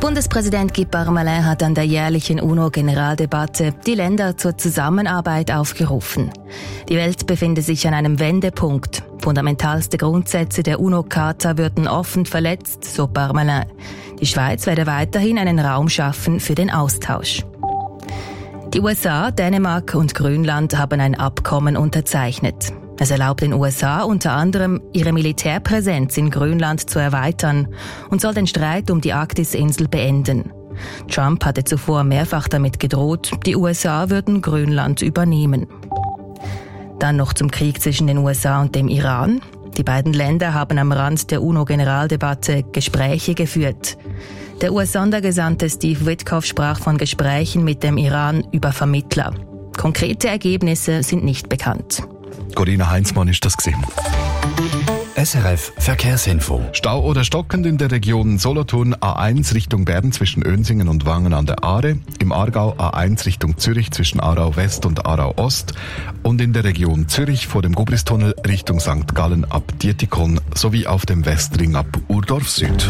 Bundespräsident Guy Parmelin hat an der jährlichen UNO-Generaldebatte die Länder zur Zusammenarbeit aufgerufen. Die Welt befinde sich an einem Wendepunkt. Fundamentalste Grundsätze der UNO-Charta würden offen verletzt, so Parmelin. Die Schweiz werde weiterhin einen Raum schaffen für den Austausch. Die USA, Dänemark und Grönland haben ein Abkommen unterzeichnet. Es erlaubt den USA unter anderem, ihre Militärpräsenz in Grönland zu erweitern und soll den Streit um die Arktisinsel beenden. Trump hatte zuvor mehrfach damit gedroht, die USA würden Grönland übernehmen. Dann noch zum Krieg zwischen den USA und dem Iran. Die beiden Länder haben am Rand der UNO-Generaldebatte Gespräche geführt. Der US-Sondergesandte Steve Witkoff sprach von Gesprächen mit dem Iran über Vermittler. Konkrete Ergebnisse sind nicht bekannt. Corinna Heinzmann ist das gewesen. SRF Verkehrsinfo. Stau oder stockend in der Region Solothurn A1 Richtung Bern zwischen Önsingen und Wangen an der Aare, im Aargau A1 Richtung Zürich zwischen Aarau West und Aarau Ost und in der Region Zürich vor dem Gubristunnel Richtung St. Gallen ab Dietikon sowie auf dem Westring ab Urdorf Süd.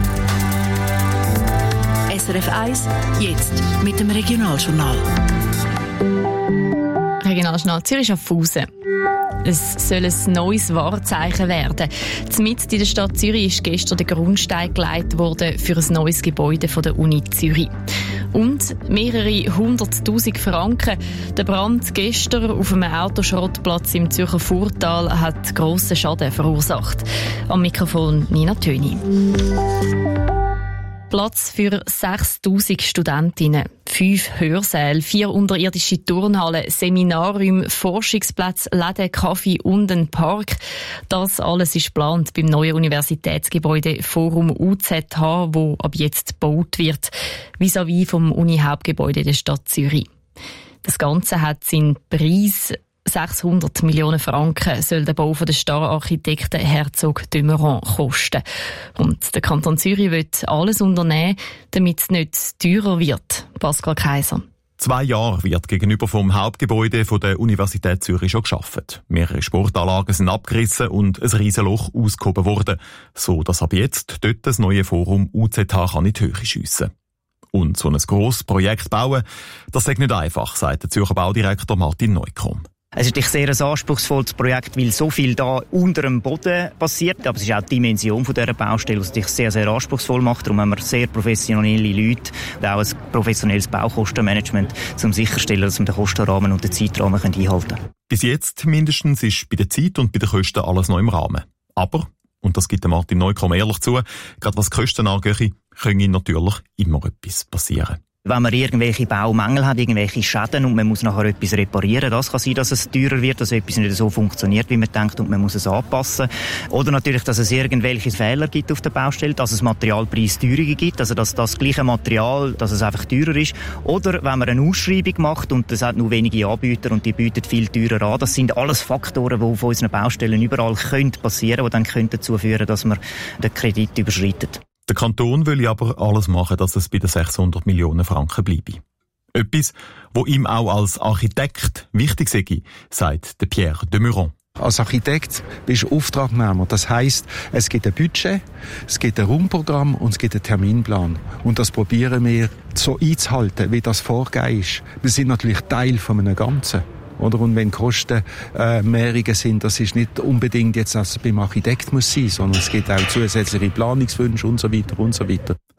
SRF 1, jetzt mit dem Regionaljournal. Regionaljournal Zürich-Schaffhausen. Es soll ein neues Wahrzeichen werden. Mitten in der Stadt Zürich ist gestern der Grundstein gelegt worden für ein neues Gebäude von der Uni Zürich. Und mehrere 100'000 Franken. Der Brand gestern auf einem Autoschrottplatz im Zürcher Furtal hat grossen Schaden verursacht. Am Mikrofon Nina Töni. Platz für 6'000 Studentinnen, 5 Hörsäle, 4 unterirdische Turnhallen, Seminarräume, Forschungsplätze, Läden, Kaffee und ein Park. Das alles ist geplant beim neuen Universitätsgebäude Forum UZH, wo ab jetzt gebaut wird, vis-à-vis vom Uni-Hauptgebäude der Stadt Zürich. Das Ganze hat seinen Preis. 600 Millionen Franken soll der Bau von der Star-Architekten Herzog de Meuron kosten. Und der Kanton Zürich will alles unternehmen, damit es nicht teurer wird. Pascal Kaiser. 2 Jahre wird gegenüber vom Hauptgebäude von der Universität Zürich schon gearbeitet. Mehrere Sportanlagen sind abgerissen und ein Riesenloch ausgehoben worden, so dass ab jetzt dort das neue Forum UZH kann in die Höhe schiessen. Und so ein grosses Projekt bauen, das sei nicht einfach, sagt der Zürcher Baudirektor Martin Neukromm. Es ist sehr ein anspruchsvolles Projekt, weil so viel da unter dem Boden passiert. Aber es ist auch die Dimension von dieser Baustelle, die es sich sehr, sehr anspruchsvoll macht. Darum haben wir sehr professionelle Leute und auch ein professionelles Baukostenmanagement, um sicherzustellen, dass wir den Kostenrahmen und den Zeitrahmen einhalten können. Bis jetzt mindestens ist bei der Zeit und bei den Kosten alles noch im Rahmen. Aber, und das gibt Martin Neukromm ehrlich zu, gerade was die Kosten angeht, können natürlich immer etwas passieren. Wenn man irgendwelche Baumängel hat, irgendwelche Schäden und man muss nachher etwas reparieren, das kann sein, dass es teurer wird, dass etwas nicht so funktioniert, wie man denkt und man muss es anpassen. Oder natürlich, dass es irgendwelche Fehler gibt auf der Baustelle, dass es Materialpreisteuerungen gibt, also dass das gleiche Material, dass es einfach teurer ist. Oder wenn man eine Ausschreibung macht und es hat nur wenige Anbieter und die bieten viel teurer an. Das sind alles Faktoren, die auf unseren Baustellen überall passieren können, die dann können dazu führen, dass man den Kredit überschreitet. Der Kanton will aber alles machen, dass es bei den 600 Millionen Franken bleibe. Etwas, wo ihm auch als Architekt wichtig sei, sagt der Pierre de Meuron. Als Architekt bist du Auftragnehmer. Das heisst, es gibt ein Budget, es gibt ein Raumprogramm und es gibt einen Terminplan. Und das probieren wir so einzuhalten, wie das vorgegeben ist. Wir sind natürlich Teil von einem Ganzen. Oder? Und wenn Kosten mehrere sind, das ist nicht unbedingt jetzt, dass es beim Architekt muss sein, sondern es gibt auch zusätzliche Planungswünsche und so weiter und so weiter.